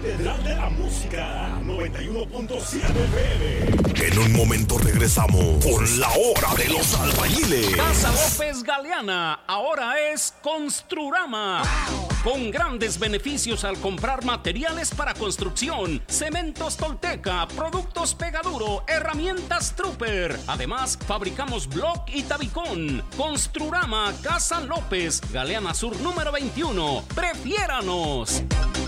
Catedral de la Música 91.7 FM. En un momento regresamos con la hora de los albañiles. Casa López Galeana ahora es Construrama. Con grandes beneficios al comprar materiales para construcción, cementos Tolteca, productos Pegaduro, herramientas Trooper. Además, fabricamos bloc y tabicón. Construrama Casa López, Galeana Sur número 21. ¡Prefiéranos!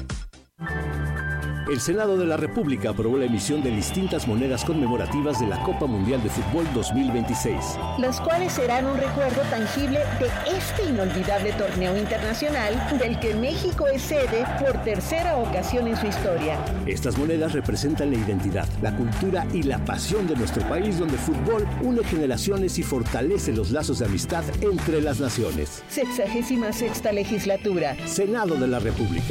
El Senado de la República aprobó la emisión de distintas monedas conmemorativas de la Copa Mundial de Fútbol 2026. Las cuales serán un recuerdo tangible de este inolvidable torneo internacional del que México es sede por tercera ocasión en su historia. Estas monedas representan la identidad, la cultura y la pasión de nuestro país, donde el fútbol une generaciones y fortalece los lazos de amistad entre las naciones. 66ª legislatura. Senado de la República.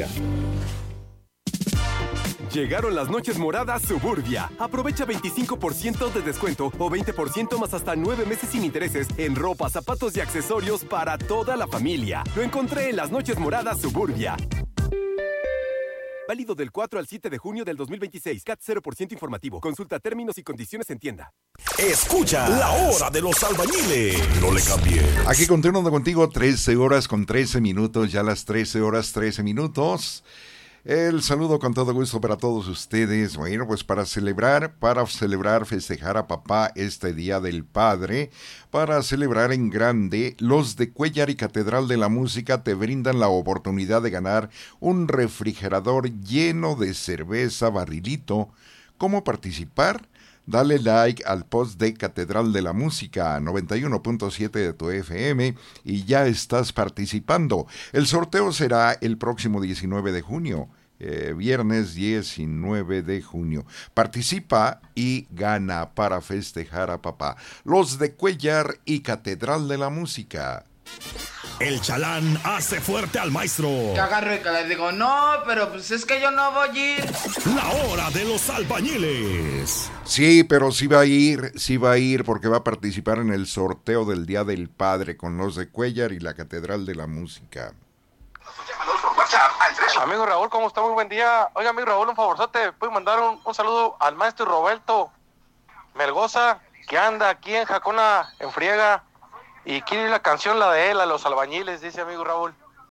Llegaron las noches moradas Suburbia. Aprovecha 25% de descuento o 20% más hasta 9 meses sin intereses en ropa, zapatos y accesorios para toda la familia. Lo encontré en las noches moradas Suburbia. Válido del 4 al 7 de junio del 2026. CAT 0% informativo. Consulta términos y condiciones en tienda. Escucha la hora de los albañiles. No le cambie. Aquí continuando contigo, 13 horas con 13 minutos. Ya las 13 horas 13 minutos. El saludo con todo gusto para todos ustedes. Bueno, pues para celebrar, festejar a papá este Día del Padre, para celebrar en grande, los de Cuéllar y Catedral de la Música te brindan la oportunidad de ganar un refrigerador lleno de cerveza barrilito. ¿Cómo participar? Dale like al post de Catedral de la Música 91.7 de tu FM y ya estás participando. El sorteo será el próximo 19 de junio, viernes 19 de junio. Participa y gana para festejar a papá. Los de Cuéllar y Catedral de la Música. El chalán hace fuerte al maestro. Yo agarro y que le digo, no, pero pues es que yo no voy a ir. La hora de los albañiles. Sí, pero sí va a ir porque va a participar en el sorteo del Día del Padre con los de Cuéllar y la Catedral de la Música. Amigo Raúl, ¿cómo está? Muy buen día. Oiga, amigo Raúl, un favorzote, ¿puedes mandar un saludo al maestro Roberto Melgoza, que anda aquí en Jacona, en friega, y quiere ir la canción, la de él, a los albañiles, dice amigo Raúl?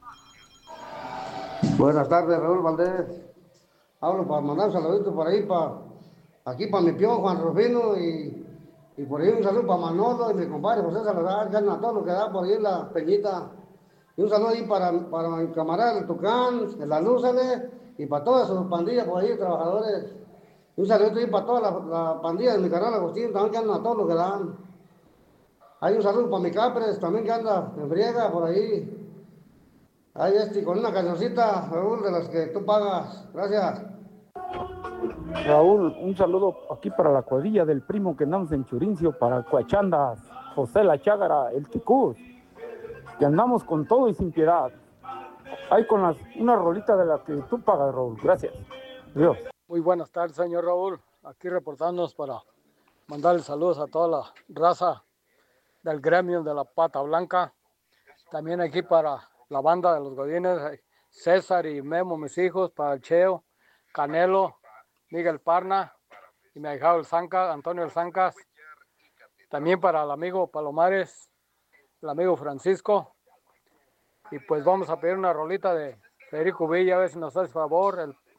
Buenas tardes, Raúl Valdés. Hablo para mandar un saludito por ahí, aquí para mi pío Juan Rufino, y por ahí un saludo para Manolo y mi compadre José Salazar, que andan a todo lo que da por ahí en la Peñita. Y un saludo ahí para mi camarada el Tucán, el Alúzale, y para todas sus pandillas por ahí, trabajadores. Y un saludo ahí para toda la pandilla de mi canal Agustín, también que andan a todo lo que dan. Hay un saludo para mi Capres, también que anda en friega por ahí. Ahí con una cancioncita, Raúl, de las que tú pagas. Gracias. Raúl, un saludo aquí para la cuadrilla del primo que andamos en Churincio, para Cuachandas, José La Chágara, el Ticús, que andamos con todo y sin piedad. Ahí con una rolita de la que tú pagas, Raúl. Gracias. Adiós. Muy buenas tardes, señor Raúl. Aquí reportándonos para mandarle saludos a toda la raza del gremio de la Pata Blanca. También aquí para la banda de los Godines, César y Memo, mis hijos, para el Cheo, Canelo, Miguel Parna y mi ahijado el Zanca, Antonio el Zancas. También para el amigo Palomares, el amigo Francisco. Y pues vamos a pedir una rolita de Federico Villa, a ver si nos hace favor,